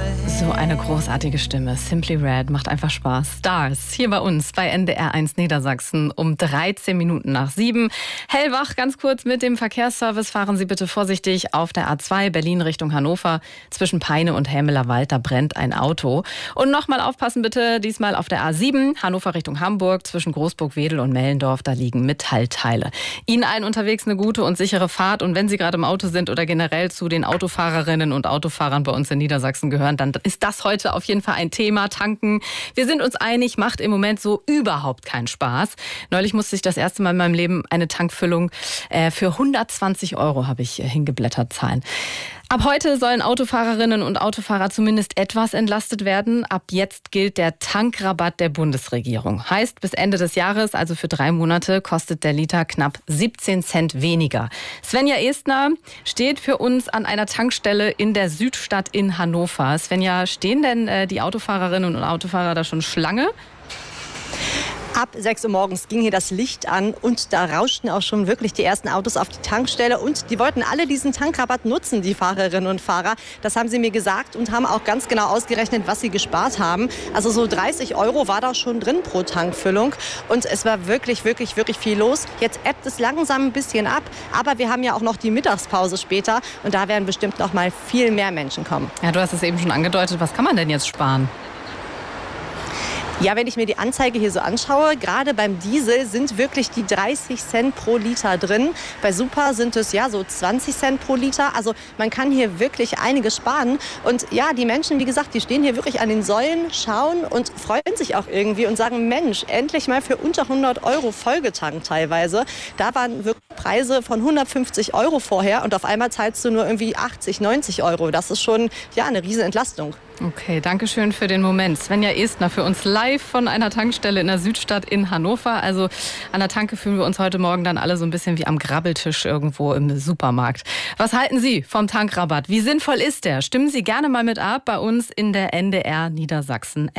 So eine großartige Stimme. Simply Red macht einfach Spaß. Stars hier bei uns bei NDR1 Niedersachsen um 7:13. Hellwach, ganz kurz mit dem Verkehrsservice. Fahren Sie bitte vorsichtig auf der A2 Berlin Richtung Hannover. Zwischen Peine und Helmelerwald, da brennt ein Auto. Und nochmal aufpassen bitte, diesmal auf der A7 Hannover Richtung Hamburg. Zwischen Großburg-Wedel und Mellendorf, da liegen Metallteile. Ihnen allen unterwegs eine gute und sichere Fahrt. Und wenn Sie gerade im Auto sind oder generell zu den Autofahrerinnen und Autofahrern bei uns in Niedersachsen gehören, dann ist das heute auf jeden Fall ein Thema. Tanken. Wir sind uns einig, macht im Moment so überhaupt keinen Spaß. Neulich musste ich das erste Mal in meinem Leben eine Tankfüllung für 120 € habe ich hingeblättert zahlen. Ab heute sollen Autofahrerinnen und Autofahrer zumindest etwas entlastet werden. Ab jetzt gilt der Tankrabatt der Bundesregierung. Heißt, bis Ende des Jahres, also für 3 Monate, kostet der Liter knapp 17 Cent weniger. Svenja Estner steht für uns an einer Tankstelle in der Südstadt in Hannover. Svenja, stehen denn die Autofahrerinnen und Autofahrer da schon Schlange? Ab 6 Uhr morgens ging hier das Licht an und da rauschten auch schon wirklich die ersten Autos auf die Tankstelle. Und die wollten alle diesen Tankrabatt nutzen, die Fahrerinnen und Fahrer. Das haben sie mir gesagt und haben auch ganz genau ausgerechnet, was sie gespart haben. Also so 30 € war da schon drin pro Tankfüllung. Und es war wirklich, wirklich, wirklich viel los. Jetzt ebbt es langsam ein bisschen ab. Aber wir haben ja auch noch die Mittagspause später. Und da werden bestimmt noch mal viel mehr Menschen kommen. Ja, du hast es eben schon angedeutet. Was kann man denn jetzt sparen? Ja, wenn ich mir die Anzeige hier so anschaue, gerade beim Diesel sind wirklich die 30 Cent pro Liter drin. Bei Super sind es ja so 20 Cent pro Liter. Also man kann hier wirklich einiges sparen. Und ja, die Menschen, wie gesagt, die stehen hier wirklich an den Säulen, schauen und freuen sich auch irgendwie und sagen, Mensch, endlich mal für unter 100 € vollgetankt teilweise. Da waren wirklich Preise von 150 € vorher und auf einmal zahlst du nur irgendwie 80, 90 €. Das ist schon ja eine riesen Entlastung. Okay, danke schön für den Moment. Svenja Estner für uns live von einer Tankstelle in der Südstadt in Hannover. Also an der Tanke fühlen wir uns heute Morgen dann alle so ein bisschen wie am Grabbeltisch irgendwo im Supermarkt. Was halten Sie vom Tankrabatt? Wie sinnvoll ist der? Stimmen Sie gerne mal mit ab bei uns in der NDR Niedersachsen App.